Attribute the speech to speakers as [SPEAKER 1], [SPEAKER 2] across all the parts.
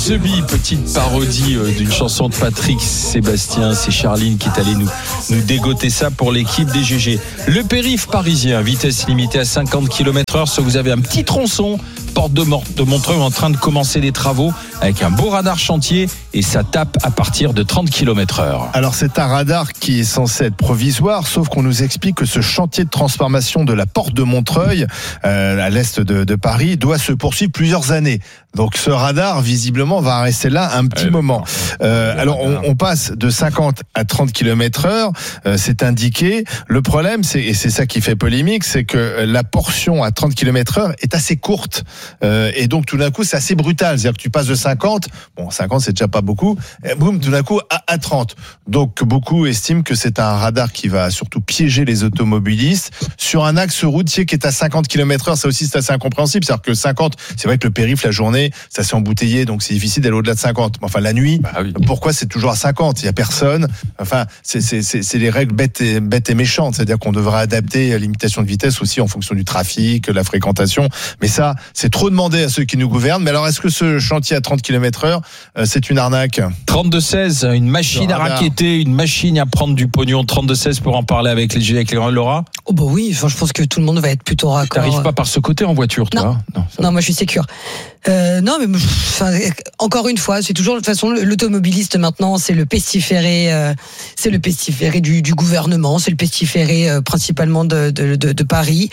[SPEAKER 1] The Bee, petite parodie d'une chanson de Patrick Sébastien. C'est Charline qui est allée nous dégoter ça pour l'équipe des GG. Le périph' parisien, vitesse limitée à 50 km/h. Soit vous avez un petit tronçon, porte de Montreuil, en train de commencer les travaux avec un beau radar chantier et ça tape à partir de 30 km/h.
[SPEAKER 2] Alors c'est un radar qui est censé être provisoire, sauf qu'on nous explique que ce chantier de transformation de la porte de Montreuil, à l'est de Paris, doit se poursuivre plusieurs années. Donc ce radar, visiblement, va rester là un petit moment. Alors on passe de 50 à 30 km/h, c'est indiqué. Le problème, et c'est ça qui fait polémique, c'est que la portion à 30 km/h est assez courte. Et donc tout d'un coup, c'est assez brutal. C'est-à-dire que tu passes de 50, 50 c'est déjà pas beaucoup, et boum, tout d'un coup à 30. Donc beaucoup estiment que c'est un radar qui va surtout piéger les automobilistes sur un axe routier qui est à 50 km/h. Ça aussi, c'est assez incompréhensible. C'est-à-dire que 50, c'est vrai que le périph' la journée, ça s'est embouteillé, donc c'est difficile d'aller au-delà de 50. Enfin, la nuit, pourquoi c'est toujours à 50 ? Il y a personne. Enfin, c'est les règles bêtes et méchantes. C'est-à-dire qu'on devrait adapter la limitation de vitesse aussi en fonction du trafic, la fréquentation. Mais ça, c'est trop demandé à ceux qui nous gouvernent. Mais alors, est-ce que ce chantier à 30 km/h, c'est une arnaque ?
[SPEAKER 1] 32-16, une machine à raqueter, une machine à prendre du pognon. 32-16 pour en parler avec Laura.
[SPEAKER 3] Oh bah oui, enfin, je pense que tout le monde va être plutôt raccord.
[SPEAKER 1] T'arrives pas par ce côté en voiture, toi ?
[SPEAKER 3] Non, moi je suis sécure. Non, mais encore une fois, c'est toujours de toute façon l'automobiliste maintenant, c'est le pestiféré, du gouvernement, c'est le pestiféré principalement de Paris.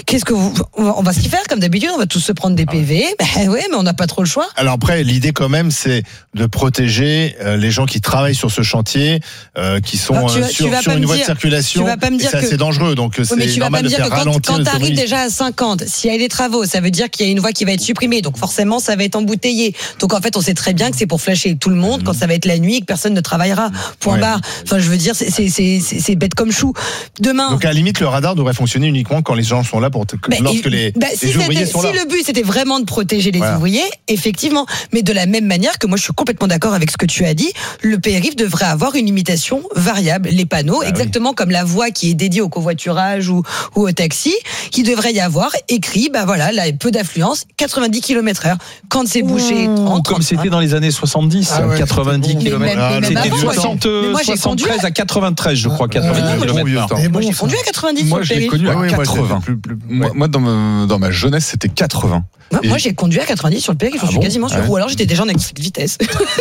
[SPEAKER 3] On va s'y faire comme d'habitude, on va tous se prendre des PV. Ouais, mais on n'a pas trop le choix.
[SPEAKER 2] Alors après, l'idée quand même, c'est de protéger les gens qui travaillent sur ce chantier, qui sont sur une voie de circulation. C'est assez dangereux, donc c'est normal de faire ralentir.
[SPEAKER 3] Quand t'arrives déjà à 50, s'il y a des travaux, ça veut dire qu'il y a une voie qui va être supprimée, donc forcément ça va être embouteillé. Donc en fait, on sait très bien que c'est pour flasher tout le monde quand ça va être la nuit et que personne ne travaillera. Point barre. Enfin, je veux dire, c'est bête comme chou. Demain.
[SPEAKER 2] Donc à la limite, le radar devrait fonctionner uniquement quand les gens sont là lorsque les ouvriers sont là.
[SPEAKER 3] Si le but c'était vraiment de protéger les ouvriers, effectivement. Mais de la même manière que moi, je suis complètement d'accord avec ce que tu as dit, le périph' devrait avoir une limitation variable. Les panneaux, exactement comme la voie qui est dédiée au covoiturage ou au taxi, qui devrait y avoir écrit, peu d'affluence, 90 km/h. Quand c'est bouché, 30.
[SPEAKER 1] Comme c'était dans les années 70, 90 km/h. C'était de 73 à 93, je crois, 90 km/h.
[SPEAKER 3] Moi, j'ai conduit à 90
[SPEAKER 4] Moi, je l'ai connu à 80. Moi, dans ma jeunesse, c'était 80.
[SPEAKER 3] Moi, j'ai conduit à 90 sur le périph', je suis quasiment sûr. Ou alors, j'étais déjà en excès de vitesse.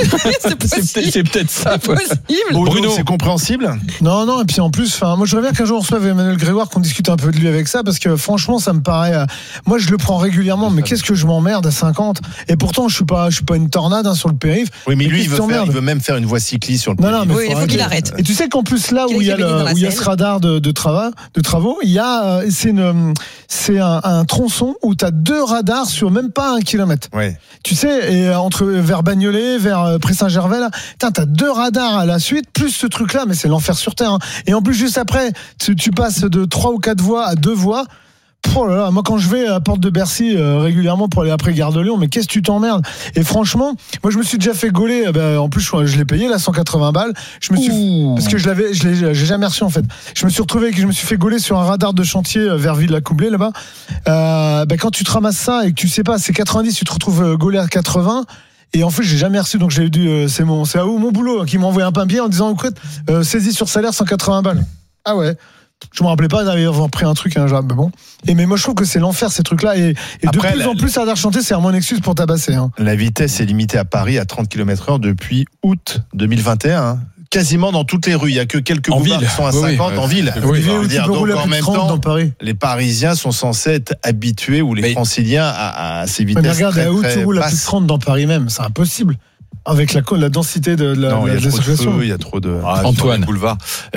[SPEAKER 1] C'est peut-être ça.
[SPEAKER 3] C'est possible.
[SPEAKER 2] Bruno, c'est compréhensible ?
[SPEAKER 5] Non, et puis en plus, moi, je rêve qu'un jour on reçoive Emmanuel Grégoire, qu'on discute un peu de lui avec ça, parce que franchement, ça me paraît. Moi, je le prends régulièrement, mais qu'est-ce que je m'emmerde à 50 ? Et pourtant, je suis pas une tornade sur le périph'.
[SPEAKER 2] Oui, mais lui, il veut même faire une voie cycliste sur le périph'.
[SPEAKER 3] Non, mais il faut qu'il arrête.
[SPEAKER 5] Et tu sais qu'en plus, là où il y a ce radar de travaux, il y a c'est un tronçon où tu as 2 radars sur même pas 1 kilomètre.
[SPEAKER 2] Ouais.
[SPEAKER 5] Tu sais, et vers Bagnolet, vers Pré-Saint-Gervais, là, t'as 2 radars à la suite, plus ce truc-là, mais c'est l'enfer sur terre. Hein. Et en plus, juste après, tu passes de 3 ou 4 voies à 2 voies. Oh là là, moi quand je vais à la porte de Bercy régulièrement pour aller après Gare de Lyon, mais qu'est-ce que tu t'emmerdes ? Et franchement, moi je me suis déjà fait gauler, en plus je l'ai payé là 180 balles. Parce que j'ai jamais reçu en fait. Je me suis fait gauler sur un radar de chantier vers Ville-la-Coublée là-bas. Quand tu te ramasses ça et que tu sais pas, c'est 90, tu te retrouves gaulé à 80. Et en fait, j'ai jamais reçu, donc j'ai dû, c'est à où mon boulot qui m'a envoyé un papier en disant écoute, saisie sur salaire 180 balles. Ah ouais. Je me rappelais pas d'avoir pris un truc, mais bon. Mais moi, je trouve que c'est l'enfer, ces trucs-là. Et après, de plus en plus, radar chantier, c'est vraiment une excuse pour tabasser. Hein.
[SPEAKER 2] La vitesse est limitée à Paris à 30 km/h depuis août 2021. Hein. Quasiment dans toutes les rues. Il n'y a que quelques boulevards qui sont à 50 en ville. Donc en même temps, les Parisiens sont censés être habitués, ou les Franciliens, à ces vitesses.
[SPEAKER 5] Mais regarde, à août, tu roules à plus de 30 dans Paris même. C'est impossible. Avec la densité de la
[SPEAKER 2] il y a trop de
[SPEAKER 1] Antoine
[SPEAKER 4] boulevard.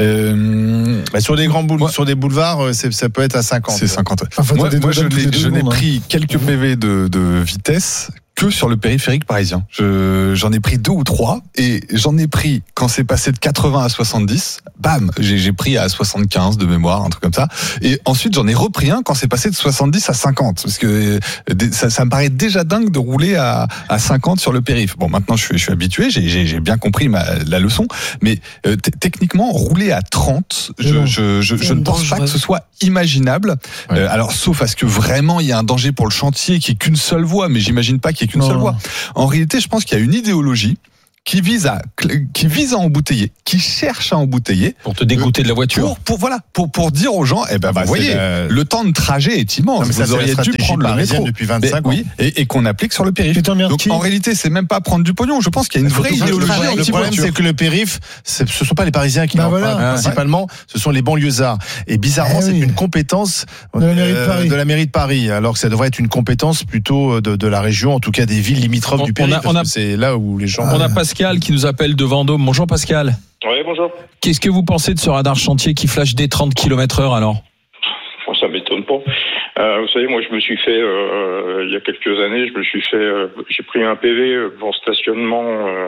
[SPEAKER 2] Sur des grands sur des boulevards, ça peut être à 50.
[SPEAKER 4] C'est 50. Moi je n'ai pris quelques PV de vitesse que sur le périphérique parisien. J'en ai pris 2 ou 3 et j'en ai pris quand c'est passé de 80 à 70, bam, j'ai pris à 75 de mémoire, un truc comme ça. Et ensuite j'en ai repris un quand c'est passé de 70 à 50 parce que ça me paraît déjà dingue de rouler à 50 sur le périph'. Bon, maintenant je suis habitué, j'ai bien compris la leçon, mais techniquement rouler à 30, je ne pense pas que ce soit imaginable. Alors sauf à ce que vraiment il y a un danger pour le chantier qui est qu'une seule voie, mais j'imagine pas qu'il y ait qu'il y ait qu'une seule voie. En réalité, je pense qu'il y a une idéologie qui vise à embouteiller, qui cherche à embouteiller
[SPEAKER 1] pour te dégoûter de la voiture.
[SPEAKER 4] Pour dire aux gens, vous voyez, le temps de trajet est immense. Vous auriez dû prendre le métro
[SPEAKER 2] depuis 25 ans.
[SPEAKER 4] Oui, et qu'on applique sur le périph'. Donc en réalité, c'est même pas prendre du pognon. Je pense qu'il y a une vraie idéologie anti-voiture.
[SPEAKER 2] Le problème, c'est que le périph', ce sont pas les Parisiens qui l'empruntent principalement, ce sont les banlieusards. Et bizarrement, c'est une compétence de la mairie de Paris, alors que ça devrait être une compétence plutôt de la région, en tout cas des villes limitrophes du périph'. C'est là où les gens.
[SPEAKER 1] On a Pascal qui nous appelle de Vendôme. Bonjour Pascal.
[SPEAKER 6] Oui, bonjour.
[SPEAKER 1] Qu'est-ce que vous pensez de ce radar chantier qui flash des 30 km/h alors ?
[SPEAKER 6] Ça m'étonne pas. Vous savez, moi je me suis fait, il y a quelques années, j'ai pris un PV pour stationnement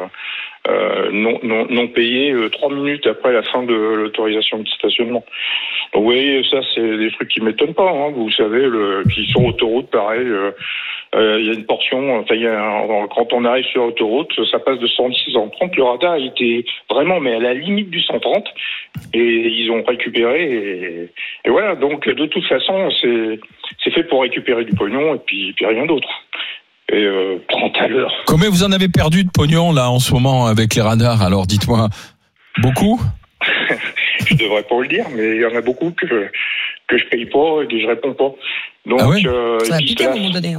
[SPEAKER 6] non payé 3 minutes après la fin de l'autorisation de stationnement. Donc vous voyez, ça c'est des trucs qui m'étonnent pas. Vous savez, puis sur autoroute, pareil. Il y a une portion, quand on arrive sur l'autoroute, ça passe de 110 à 130. Le radar, il était vraiment, mais à la limite du 130. Et ils ont récupéré. Et voilà, donc de toute façon, c'est fait pour récupérer du pognon et puis rien d'autre. Et 30 à l'heure.
[SPEAKER 1] Combien vous en avez perdu de pognon là en ce moment avec les radars ? Alors dites-moi, beaucoup ?
[SPEAKER 6] Je devrais pas le dire, mais il y en a beaucoup que je paye pas et que je réponds pas. Donc,
[SPEAKER 3] ça va piquer à un moment donné.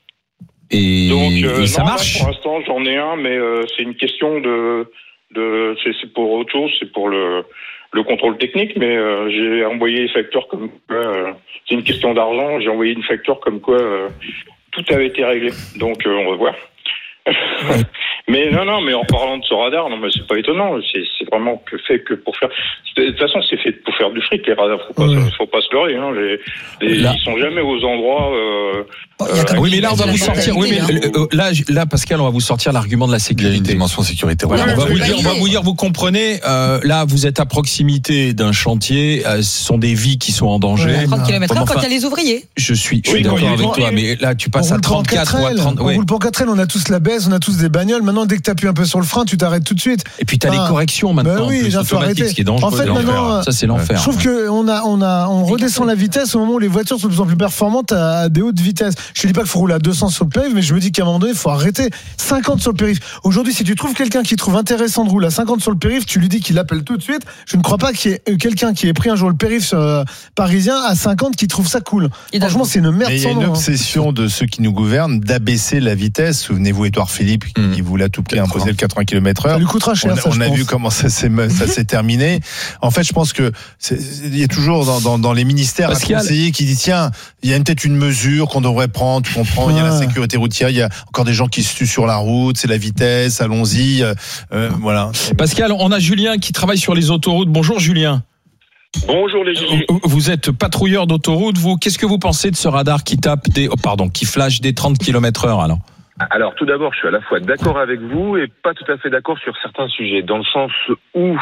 [SPEAKER 1] Et ça marche.
[SPEAKER 6] Pour l'instant, j'en ai un, mais c'est une question c'est pour autre chose, c'est pour le contrôle technique, mais j'ai envoyé une facture comme quoi, c'est une question d'argent, j'ai envoyé une facture comme quoi tout avait été réglé. Donc on va voir. Mais mais en parlant de ce radar, mais c'est pas étonnant, c'est vraiment fait que pour faire. De toute façon, c'est fait pour faire du fric, les radars. Faut pas se leurrer, ils sont jamais aux endroits.
[SPEAKER 1] Oui, mais là on va vous sortir. Oui, mais là, Pascal, on va vous sortir l'argument de la sécurité.
[SPEAKER 4] Il y a une dimension sécurité.
[SPEAKER 1] On va vous dire, vous comprenez. Là, vous êtes à proximité d'un chantier. Ce sont des vies qui sont en danger.
[SPEAKER 3] 30 km/h quand il y a les ouvriers.
[SPEAKER 1] Je suis d'accord avec toi, mais là, tu passes à 34 ou à 30.
[SPEAKER 5] On roule pas en 4L, on a tous la baisse, on a tous des bagnoles. Maintenant, dès que tu appuies un peu sur le frein, tu t'arrêtes tout de suite.
[SPEAKER 1] Et puis tu as les corrections maintenant.
[SPEAKER 5] Oui, il faut arrêter.
[SPEAKER 1] Ce qui est dangereux.
[SPEAKER 5] En fait, maintenant,
[SPEAKER 1] ça c'est l'enfer.
[SPEAKER 5] Je trouve que on redescend la vitesse au moment où les voitures sont de plus en plus performantes à des hautes vitesses. Je te dis pas qu'il faut rouler à 200 sur le périph', mais je me dis qu'à un moment donné, il faut arrêter 50 sur le périph'. Aujourd'hui, si tu trouves quelqu'un qui trouve intéressant de rouler à 50 sur le périph', tu lui dis qu'il l'appelle tout de suite. Je ne crois pas qu'il y ait quelqu'un qui ait pris un jour le périph' parisien à 50 qui trouve ça cool. Franchement, c'est une merde.
[SPEAKER 2] Il y a une obsession de ceux qui nous gouvernent d'abaisser la vitesse. Souvenez-vous, Édouard Philippe, qui voulait à tout prix imposer le 80 km/h.
[SPEAKER 5] Ça lui coûtera cher.
[SPEAKER 2] On a vu comment ça s'est terminé. En fait, je pense que il y a toujours dans les ministères un conseiller qui dit tiens, il y a peut-être une mesure qu'on devrait prendre. Tu comprends ? Il y a la sécurité routière, il y a encore des gens qui se tuent sur la route, c'est la vitesse, allons-y. Voilà.
[SPEAKER 1] Pascal, on a Julien qui travaille sur les autoroutes. Bonjour Julien.
[SPEAKER 6] Bonjour les gens.
[SPEAKER 1] Vous êtes patrouilleur d'autoroute. Qu'est-ce que vous pensez de ce radar qui qui flash des 30 km/h
[SPEAKER 7] Alors tout d'abord, je suis à la fois d'accord avec vous et pas tout à fait d'accord sur certains sujets, dans le sens où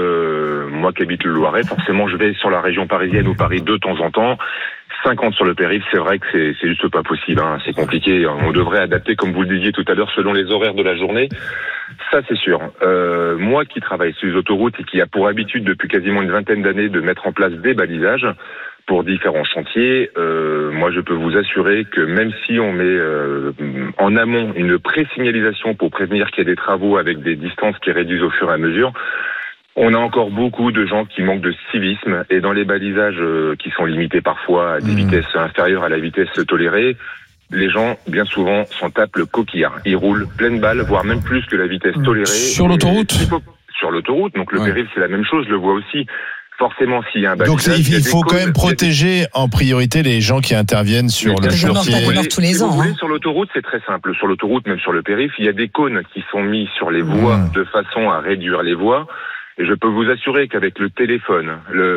[SPEAKER 7] moi qui habite le Loiret, forcément je vais sur la région parisienne ou Paris de temps en temps. 50 sur le périph', c'est vrai que c'est juste pas possible, c'est compliqué. On devrait adapter, comme vous le disiez tout à l'heure, selon les horaires de la journée. Ça, c'est sûr. Moi qui travaille sur les autoroutes et qui a pour habitude depuis quasiment une vingtaine d'années de mettre en place des balisages pour différents chantiers, moi je peux vous assurer que même si on met en amont une pré-signalisation pour prévenir qu'il y a des travaux avec des distances qui réduisent au fur et à mesure, on a encore beaucoup de gens qui manquent de civisme et dans les balisages qui sont limités parfois à des vitesses inférieures à la vitesse tolérée, les gens, bien souvent, s'en tapent le coquillard. Ils roulent pleine balle, voire même plus que la vitesse tolérée.
[SPEAKER 1] Sur l'autoroute ?
[SPEAKER 7] Sur l'autoroute, donc le périph', c'est la même chose, je le vois aussi. Forcément, s'il y a un balisage...
[SPEAKER 2] Donc il faut quand même protéger en priorité les gens qui interviennent sur le chantier.
[SPEAKER 3] Tous les ans.
[SPEAKER 7] Sur l'autoroute, c'est très simple. Sur l'autoroute, même sur le périph', il y a des cônes qui sont mis sur les voies de façon à réduire les voies. Et je peux vous assurer qu'avec le téléphone,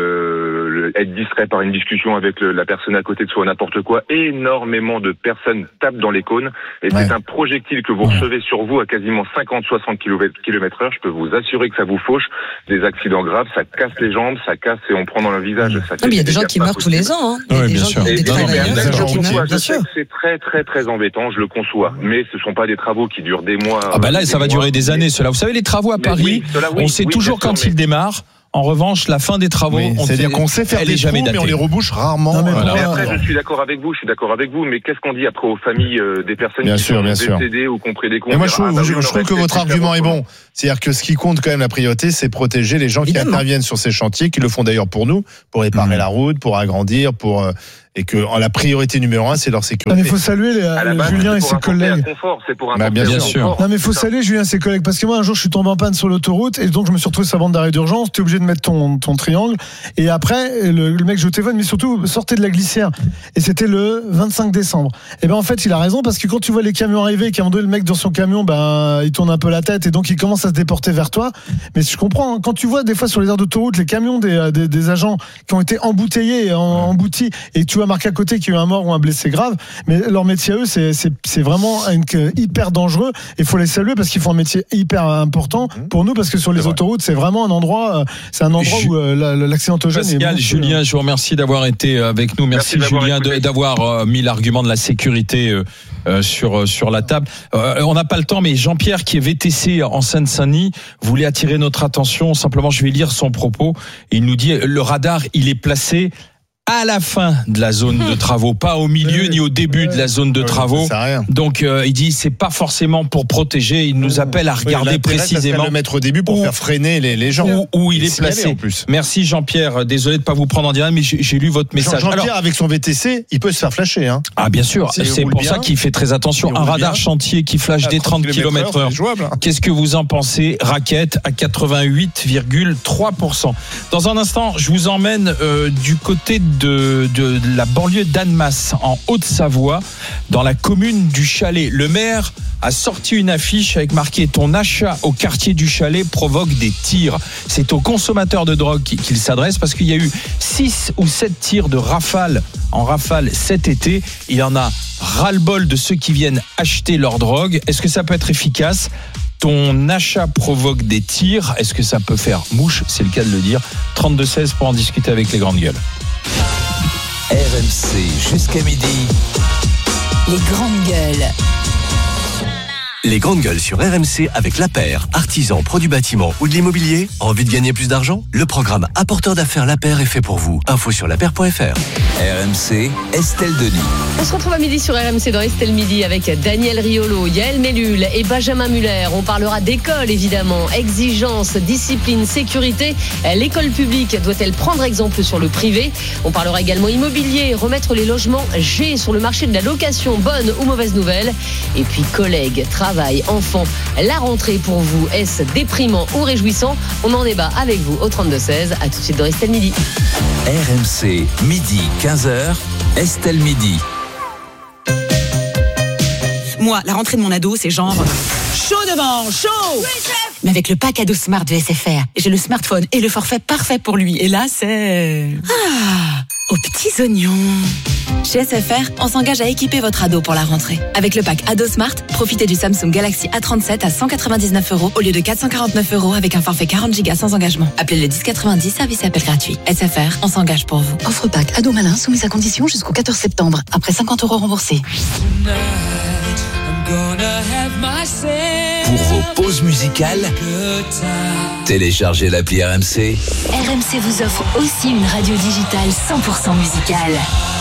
[SPEAKER 7] être distrait par une discussion avec la personne à côté de soi, n'importe quoi, énormément de personnes tapent dans les cônes. Et c'est un projectile que vous recevez sur vous à quasiment 50-60 km/h. Je peux vous assurer que ça vous fauche. Des accidents graves, ça casse les jambes, ça casse et on prend dans le visage.
[SPEAKER 3] Il y a des gens qui meurent tous les ans. Il y a des gens qui meurent.
[SPEAKER 7] Je sais que c'est très très très embêtant, je le conçois. Mais ce ne sont pas des travaux qui durent des mois.
[SPEAKER 1] Là, ça va durer des années, cela. Vous savez, les travaux à Paris, on sait toujours quand ils démarrent. En revanche, la fin des travaux,
[SPEAKER 2] c'est-à-dire qu'on sait faire des trous, mais on les rebouche rarement.
[SPEAKER 7] Non, mais après, je suis d'accord avec vous, mais qu'est-ce qu'on dit après aux familles des personnes qui sont décédées ou qui ont pris des comptes?
[SPEAKER 2] Moi, je trouve que votre argument est bon. C'est-à-dire que ce qui compte quand même, la priorité, c'est protéger les gens qui interviennent sur ces chantiers, qui le font d'ailleurs pour nous, pour réparer la route, pour agrandir, et que la priorité numéro 1, c'est leur sécurité.
[SPEAKER 5] Non, mais il faut saluer Julien et ses collègues.
[SPEAKER 7] C'est pour
[SPEAKER 1] bien sûr.
[SPEAKER 5] Non, mais il faut saluer Julien et ses collègues, parce que moi un jour je suis tombé en panne sur l'autoroute et donc je me suis retrouvé sur la bande d'arrêt d'urgence. T'es obligé de mettre ton triangle et après le mec je téléphone, mais surtout sortez de la glissière. Et c'était le 25 décembre. Et ben en fait il a raison, parce que quand tu vois les camions arriver et qu'à un moment donné le mec dans son camion il tourne un peu la tête et donc il commence à se déporter vers toi. Mais je comprends, quand tu vois des fois sur les aires d'autoroute les camions des agents qui ont été embouteillés et emboutis, et tu vois marqué à côté qu'il y a eu un mort ou un blessé grave, mais leur métier à eux c'est vraiment hyper dangereux, et il faut les saluer parce qu'ils font un métier hyper important pour nous, parce que sur les autoroutes c'est vraiment un endroit où l'accidentogène est
[SPEAKER 1] Pascal, Julien, je vous remercie d'avoir été avec nous. Merci Julien d'avoir mis l'argument de la sécurité sur la table. On n'a pas le temps, mais Jean-Pierre, qui est VTC en Seine-Saint-Denis, voulait attirer notre attention. Simplement, je vais lire son propos. Il nous dit, le radar, il est placé à la fin de la zone de travaux, pas au milieu ni au début de la zone de travaux. Donc il dit c'est pas forcément pour protéger, il nous appelle à regarder précisément
[SPEAKER 2] le mettre au début pour faire freiner les gens
[SPEAKER 1] où il est placé. Merci Jean-Pierre, désolé de pas vous prendre en direct, mais j'ai lu votre message.
[SPEAKER 2] Jean-Pierre, avec son VTC, il peut se faire flasher
[SPEAKER 1] Ah bien sûr, c'est pour ça qu'il fait très attention. Un radar chantier qui flash des 30 km/h. Qu'est-ce que vous en pensez? Raquette à 88,3%. Dans un instant, je vous emmène du côté de la banlieue d'Annemasse en Haute-Savoie, dans la commune du Chalet. Le maire a sorti une affiche avec marqué « Ton achat au quartier du Chalet provoque des tirs ». C'est aux consommateurs de drogue qu'il s'adresse, parce qu'il y a eu 6 ou 7 tirs en rafale cet été. Il y en a ras-le-bol de ceux qui viennent acheter leur drogue. Est-ce que ça peut être efficace? Ton achat provoque des tirs. Est-ce que ça peut faire mouche? C'est le cas de le dire. 32-16 pour en discuter avec les grandes gueules.
[SPEAKER 8] RMC jusqu'à midi.
[SPEAKER 9] Les grandes gueules.
[SPEAKER 8] Les grandes gueules sur RMC avec La Paire, artisan, produits bâtiment ou de l'immobilier. Envie de gagner plus d'argent? Le programme Apporteur d'affaires La Paire est fait pour vous. Info sur lapaire.fr. RMC, Estelle Denis.
[SPEAKER 9] On se retrouve à midi sur RMC dans Estelle Midi avec Daniel Riolo, Yael Mellul et Benjamin Muller. On parlera d'école évidemment, exigence, discipline, sécurité. L'école publique doit-elle prendre exemple sur le privé? On parlera également immobilier, remettre les logements G sur le marché de la location, bonne ou mauvaise nouvelle. Et puis collègues, travail, enfants, la rentrée pour vous, est-ce déprimant ou réjouissant? On en débat avec vous au 32-16. À tout de suite dans Estelle Midi.
[SPEAKER 8] RMC, midi 15h, Estelle Midi.
[SPEAKER 10] Moi, la rentrée de mon ado, c'est genre chaud devant, chaud. Oui, mais avec le pack ado Smart de SFR, j'ai le smartphone et le forfait parfait pour lui. Et là, c'est aux petits oignons.
[SPEAKER 11] Chez SFR, on s'engage à équiper votre ado pour la rentrée. Avec le pack Ado Smart, profitez du Samsung Galaxy A37 à 199€ au lieu de 449€ avec un forfait 40 Go sans engagement. Appelez le 1090, service et appel gratuit. SFR, on s'engaage pour vous.
[SPEAKER 12] Offre pack Ado Malin soumise à condition jusqu'au 14 septembre. Après 50€ remboursés.
[SPEAKER 8] Pour vos pauses musicales, téléchargez l'appli RMC.
[SPEAKER 12] RMC vous offre aussi une radio digitale 100% musicale.